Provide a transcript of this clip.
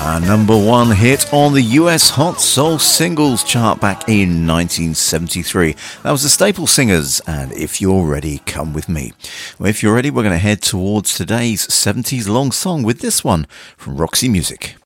Our number one hit on the US Hot Soul Singles chart back in 1973. That was the Staple Singers, and If You're Ready, Come With Me. Well, if you're ready, we're going to head towards today's 70s long song with this one from Roxy Music.